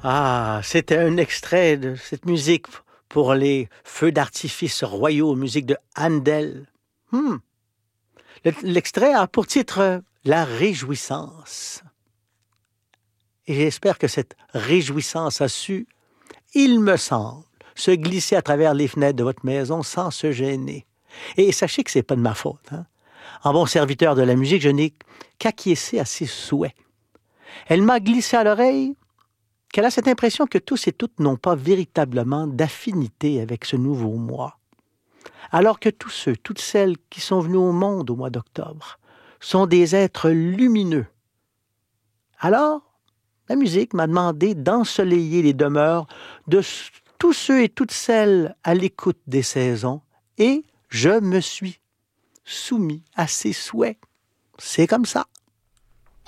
Ah, c'était un extrait de cette musique pour les feux d'artifice royaux, musique de Handel. Hmm. L'extrait a pour titre La réjouissance. Et j'espère que cette réjouissance a su, il me semble, se glisser à travers les fenêtres de votre maison sans se gêner. Et sachez que c'est pas de ma faute, hein. En bon serviteur de la musique, je n'ai qu'acquiescé à ses souhaits. Elle m'a glissé à l'oreille qu'elle a cette impression que tous et toutes n'ont pas véritablement d'affinité avec ce nouveau mois. Alors que tous ceux, toutes celles qui sont venus au monde au mois d'octobre sont des êtres lumineux. Alors, la musique m'a demandé d'ensoleiller les demeures de tous ceux et toutes celles à l'écoute des saisons, et je me suis soumis à ses souhaits. C'est comme ça.